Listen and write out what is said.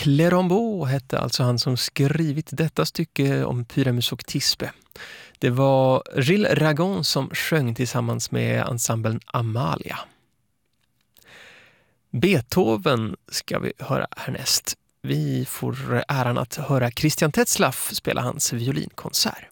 Clérambault hette alltså han som skrivit detta stycke om Pyramus och Tisbe. Det var Gilles Ragon som sjöng tillsammans med ensemblen Amalia. Beethoven ska vi höra härnäst. Vi får äran att höra Christian Tetzlaff spela hans violinkonsert.